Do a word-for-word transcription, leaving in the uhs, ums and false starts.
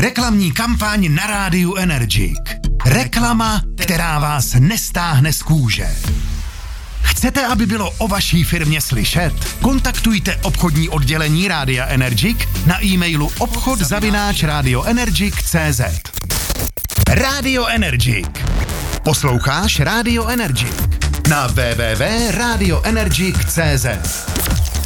Reklamní kampaň na rádiu Energic. Reklama, která vás nestáhne z kůže. Chcete, aby bylo o vaší firmě slyšet? Kontaktujte obchodní oddělení Rádia Energic na e-mailu obchod zavináč radioenergic tečka cé zet. Radio Energic. Posloucháš Radio Energic na w w w tečka radioenergic tečka cé zet.